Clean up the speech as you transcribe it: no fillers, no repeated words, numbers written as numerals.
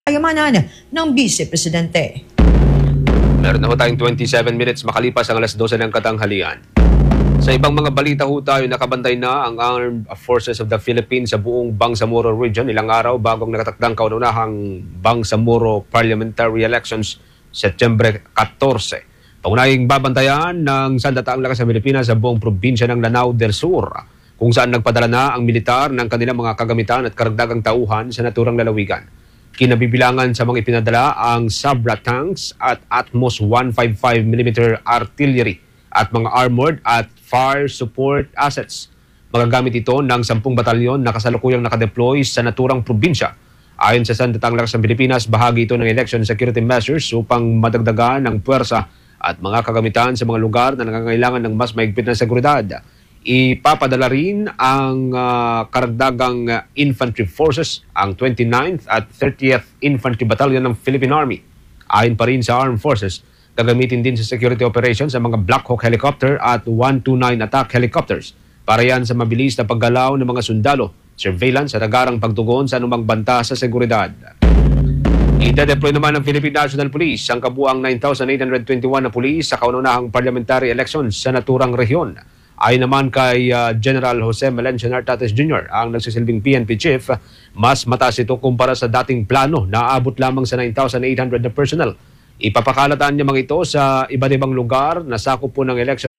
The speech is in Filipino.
kayamanan ng Vice Presidente. Meron na ho tayong 27 minutes makalipas ang alas 12 ng katanghalian. Sa ibang mga balita ho tayo, nakabantay na ang Armed Forces of the Philippines sa buong Bangsamoro Region ilang araw bagong nakatakdang kauna-unahang Bangsamoro Parliamentary Elections September 14. Pangunahing babantayan ng Sandataang Lakas sa Pilipinas sa buong probinsya ng Lanao del Sur, kung saan nagpadala na ang militar ng kanilang mga kagamitan at karagdagang tauhan sa naturang lalawigan. Kinabibilangan sa mga ipinadala ang Sabra tanks at Atmos 155mm artillery at mga armored at fire support assets. Magagamit ito ng 10 batalyon na kasalukuyang nakadeploy sa naturang probinsya. Ayon sa Sandataang Lakas ng Pilipinas, bahagi ito ng election security measures upang madagdagan ng puwersa at mga kagamitan sa mga lugar na nangangailangan ng mas mahigpit na seguridad. Ipapadala rin ang karagdagang infantry forces, ang 29th at 30th Infantry Battalion ng Philippine Army. Ayon pa rin sa Armed Forces, gagamitin din sa security operations ang mga Black Hawk helicopter at 129 attack helicopters para yan sa mabilis na paggalaw ng mga sundalo, surveillance at agarang pagtugon sa anumang banta sa seguridad. Ide-deploy naman ng Philippine National Police ang kabuang 9,821 na pulis sa kauna-unahang parliamentary elections sa naturang rehiyon. Ayon naman kay General Jose Melencio Nartates Jr., ang nagsisilbing PNP chief, mas mataas ito kumpara sa dating plano na aabot lamang sa 9,800 na personnel. Ipapakalataan niya mga ito sa iba't ibang lugar na sakop po ng election